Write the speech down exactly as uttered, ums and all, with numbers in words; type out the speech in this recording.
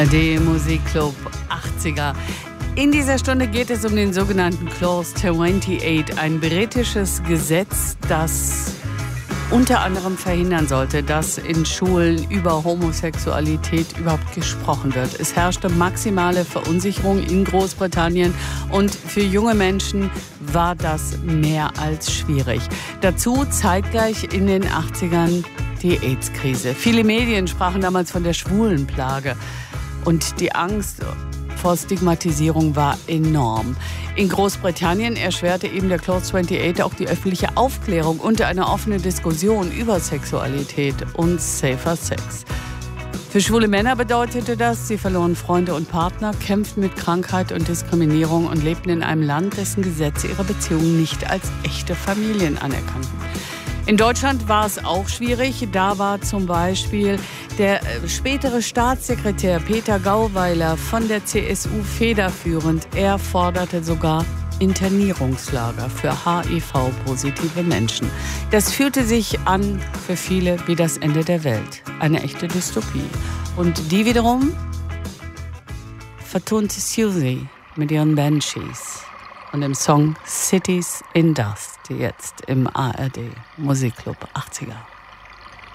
Der Musikclub achtziger. In dieser Stunde geht es um den sogenannten Clause achtundachtzig, ein britisches Gesetz, das unter anderem verhindern sollte, dass in Schulen über Homosexualität überhaupt gesprochen wird. Es herrschte maximale Verunsicherung in Großbritannien und für junge Menschen war das mehr als schwierig. Dazu zeitgleich in den achtzigern die AIDS-Krise. Viele Medien sprachen damals von der Schwulenplage und die Angst vor Stigmatisierung war enorm. In Großbritannien erschwerte eben der Clause achtundachtzig auch die öffentliche Aufklärung und eine offene Diskussion über Sexualität und safer Sex. Für schwule Männer bedeutete das, sie verloren Freunde und Partner, kämpften mit Krankheit und Diskriminierung und lebten in einem Land, dessen Gesetze ihre Beziehungen nicht als echte Familien anerkannten. In Deutschland war es auch schwierig. Da war zum Beispiel der spätere Staatssekretär Peter Gauweiler von der C S U federführend. Er forderte sogar Internierungslager für H I V-positive Menschen. Das fühlte sich an für viele wie das Ende der Welt. Eine echte Dystopie. Und die wiederum vertonte Susie mit ihren Banshees und dem Song Cities in Dust, jetzt im A R D Musikclub achtziger.